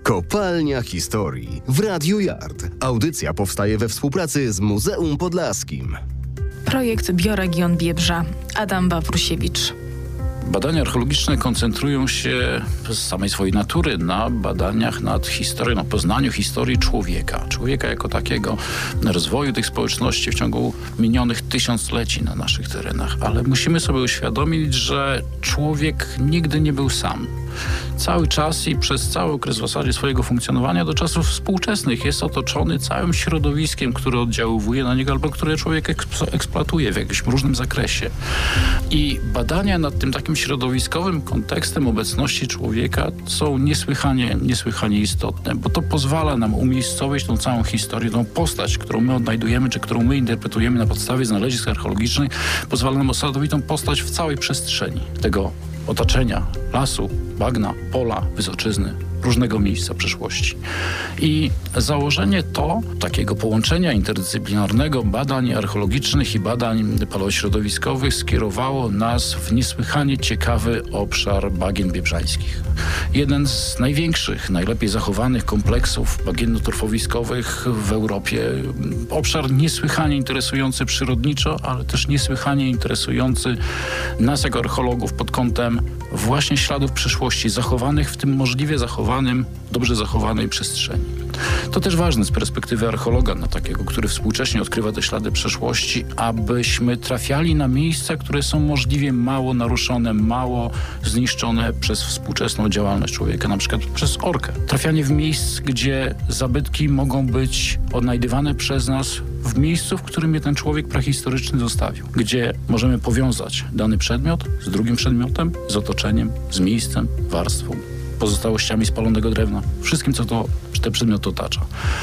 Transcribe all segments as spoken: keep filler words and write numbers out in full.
Kopalnia Historii w Radiu Yard. Audycja powstaje we współpracy z Muzeum Podlaskim. Projekt Bioregion Biebrza. Adam Wawrusiewicz. Badania archeologiczne koncentrują się z samej swojej natury na badaniach nad historią, na poznaniu historii człowieka. Człowieka jako takiego, na rozwoju tych społeczności w ciągu minionych tysiącleci na naszych terenach. Ale musimy sobie uświadomić, że człowiek nigdy nie był sam. Cały czas i przez cały okres w zasadzie swojego funkcjonowania do czasów współczesnych jest otoczony całym środowiskiem, które oddziałuje na niego albo które człowiek eks- eksploatuje w jakimś różnym zakresie. I badania nad tym takim środowiskowym kontekstem obecności człowieka są niesłychanie, niesłychanie istotne, bo to pozwala nam umiejscowić tą całą historię, tą postać, którą my odnajdujemy, czy którą my interpretujemy na podstawie znalezisk archeologicznych, pozwala nam osładowić tą postać w całej przestrzeni tego otoczenia, lasu, bagna, pola, wysoczyzny, różnego miejsca przeszłości. I założenie to takiego połączenia interdyscyplinarnego badań archeologicznych i badań paleośrodowiskowych skierowało nas w niesłychanie ciekawy obszar bagien biebrzańskich. Jeden z największych, najlepiej zachowanych kompleksów bagienno-torfowiskowych w Europie. Obszar niesłychanie interesujący przyrodniczo, ale też niesłychanie interesujący nas jako archeologów pod kątem właśnie śladów przeszłości zachowanych w tym możliwie zachowanym, dobrze zachowanej przestrzeni. To też ważne z perspektywy archeologa, na takiego, który współcześnie odkrywa te ślady przeszłości, abyśmy trafiali na miejsca, które są możliwie mało naruszone, mało zniszczone przez współczesną działalność człowieka, na przykład przez orkę. Trafianie w miejsc, gdzie zabytki mogą być odnajdywane przez nas w miejscu, w którym je ten człowiek prehistoryczny zostawił, gdzie możemy powiązać dany przedmiot z drugim przedmiotem, z otoczeniem, z miejscem, warstwą, pozostałościami spalonego drewna, wszystkim, co to, ten przedmiot otacza.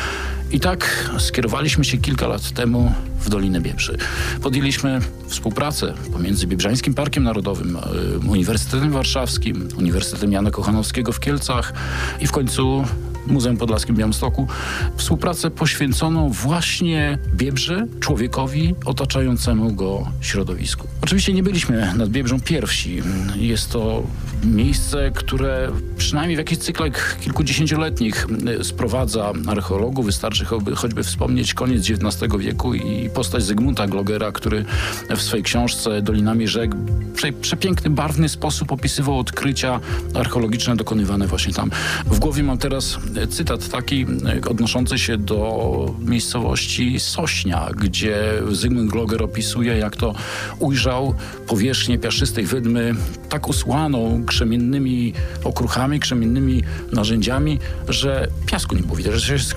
I tak skierowaliśmy się kilka lat temu w Dolinę Biebrzy. Podjęliśmy współpracę pomiędzy Biebrzańskim Parkiem Narodowym, Uniwersytetem Warszawskim, Uniwersytetem Jana Kochanowskiego w Kielcach i w końcu Muzeum Podlaskim w Białymstoku. Współpracę poświęconą właśnie Biebrzy, człowiekowi, otaczającemu go środowisku. Oczywiście nie byliśmy nad Biebrzą pierwsi. Jest to miejsce, które przynajmniej w jakichś cyklach kilkudziesięcioletnich sprowadza archeologów. Wystarczy choćby wspomnieć koniec dziewiętnastego wieku i postać Zygmunta Glogera, który w swojej książce Dolinami Rzek w przepiękny, barwny sposób opisywał odkrycia archeologiczne dokonywane właśnie tam. W głowie mam teraz cytat taki odnoszący się do miejscowości Sośnia, gdzie Zygmunt Gloger opisuje, jak to ujrzał powierzchnię piaszczystej wydmy tak usłaną krzemiennymi okruchami, krzemiennymi narzędziami, że piasku nie było widać, że się